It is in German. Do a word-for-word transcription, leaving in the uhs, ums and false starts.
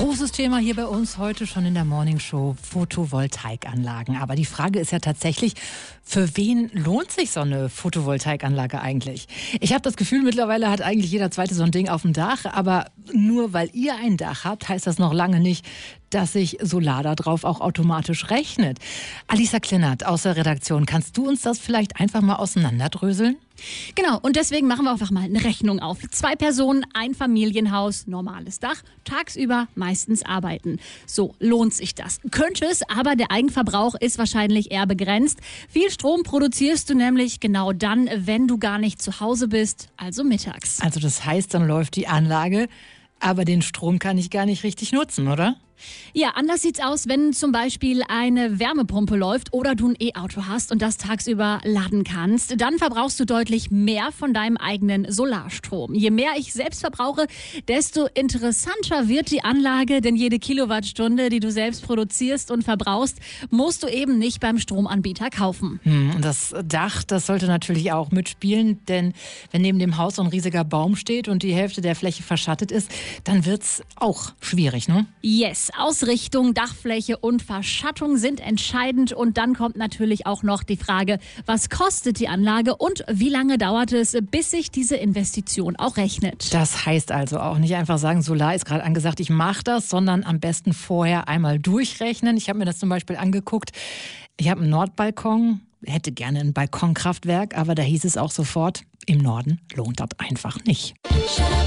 Großes Thema hier bei uns heute schon in der Morningshow, Photovoltaikanlagen. Aber die Frage ist ja tatsächlich, für wen lohnt sich so eine Photovoltaikanlage eigentlich? Ich habe das Gefühl, mittlerweile hat eigentlich jeder Zweite so ein Ding auf dem Dach. Aber nur weil ihr ein Dach habt, heißt das noch lange nicht, dass sich Solar da drauf auch automatisch rechnet. Alisa Kleinert aus der Redaktion, kannst du uns das vielleicht einfach mal auseinanderdröseln? Genau, und deswegen machen wir einfach mal eine Rechnung auf. Zwei Personen, ein Familienhaus, normales Dach, tagsüber meistens arbeiten. So, lohnt sich das? Könnte es, aber der Eigenverbrauch ist wahrscheinlich eher begrenzt. Viel Strom produzierst du nämlich genau dann, wenn du gar nicht zu Hause bist, also mittags. Also das heißt, dann läuft die Anlage, aber den Strom kann ich gar nicht richtig nutzen, oder? Ja, anders sieht's aus, wenn zum Beispiel eine Wärmepumpe läuft oder du ein E-Auto hast und das tagsüber laden kannst. Dann verbrauchst du deutlich mehr von deinem eigenen Solarstrom. Je mehr ich selbst verbrauche, desto interessanter wird die Anlage, denn jede Kilowattstunde, die du selbst produzierst und verbrauchst, musst du eben nicht beim Stromanbieter kaufen. Hm, und das Dach, das sollte natürlich auch mitspielen, denn wenn neben dem Haus so ein riesiger Baum steht und die Hälfte der Fläche verschattet ist, dann wird's auch schwierig, ne? Yes. Ausrichtung, Dachfläche und Verschattung sind entscheidend. Und dann kommt natürlich auch noch die Frage, was kostet die Anlage und wie lange dauert es, bis sich diese Investition auch rechnet. Das heißt also auch nicht einfach sagen, Solar ist gerade angesagt, ich mache das, sondern am besten vorher einmal durchrechnen. Ich habe mir das zum Beispiel angeguckt. Ich habe einen Nordbalkon, hätte gerne ein Balkonkraftwerk, aber da hieß es auch sofort, im Norden lohnt das einfach nicht.